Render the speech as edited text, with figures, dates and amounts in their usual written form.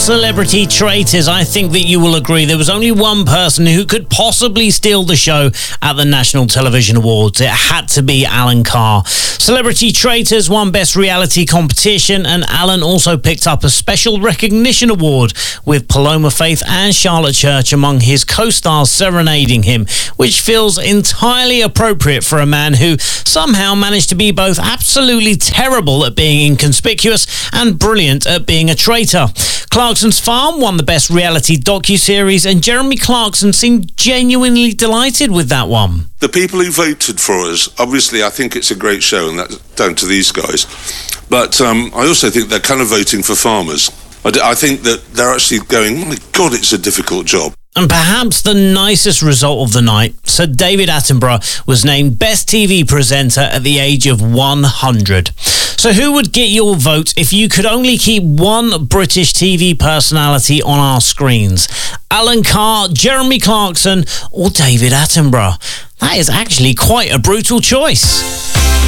Celebrity Traitors, I think that you will agree there was only one person who could possibly steal the show at the National Television Awards. It had to be Alan Carr. Celebrity Traitors won Best Reality Competition, and Alan also picked up a Special Recognition Award with Paloma Faith and Charlotte Church among his co-stars serenading him, which feels entirely appropriate for a man who somehow managed to be both absolutely terrible at being inconspicuous and brilliant at being a traitor. Clarkson's Farm won the Best Reality Docuseries, and Jeremy Clarkson seemed genuinely delighted with that one. The people who voted for us, obviously I think it's a great show, and that's down to these guys, but I also think they're kind of voting for farmers. I think that they're actually going, oh my God, it's a difficult job. And perhaps the nicest result of the night, Sir David Attenborough was named Best TV Presenter at the age of 100. So who would get your vote if you could only keep one British TV personality on our screens? Alan Carr, Jeremy Clarkson, or David Attenborough? That is actually quite a brutal choice.